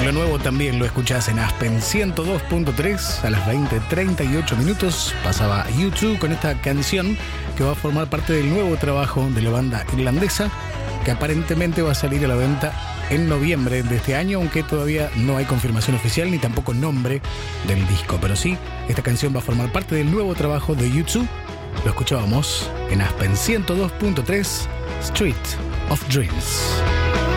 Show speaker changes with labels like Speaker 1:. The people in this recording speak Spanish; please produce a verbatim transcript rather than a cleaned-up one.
Speaker 1: Lo nuevo también lo escuchás en Aspen ciento dos punto tres a las veinte treinta y ocho minutos. Pasaba U dos con esta canción que va a formar parte del nuevo trabajo de la banda irlandesa, que aparentemente va a salir a la venta en noviembre de este año, aunque todavía no hay confirmación oficial ni tampoco nombre del disco. Pero sí, esta canción va a formar parte del nuevo trabajo de U dos. Lo escuchábamos en Aspen ciento dos punto tres, Street of Dreams.